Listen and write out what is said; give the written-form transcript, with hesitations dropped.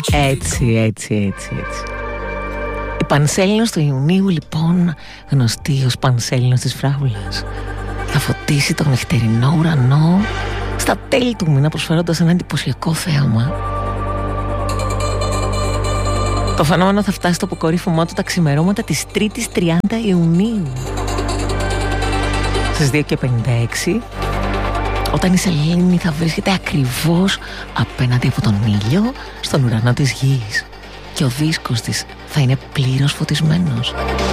Έτσι. Η Πανσέλινος του Ιουνίου, λοιπόν, γνωστή ως Πανσέλινος της Φράουλας, θα φωτίσει τον νυχτερινό ουρανό στα τέλη του μήνα, προσφέροντας ένα εντυπωσιακό θέαμα. Το φαινόμενο θα φτάσει στο αποκορύφωμά του τα ξημερώματα της 3ης 30 Ιουνίου στις 2:56, όταν η σελήνη θα βρίσκεται ακριβώς απέναντι από τον ήλιο στον ουρανό της γης και ο δίσκος της θα είναι πλήρως φωτισμένος.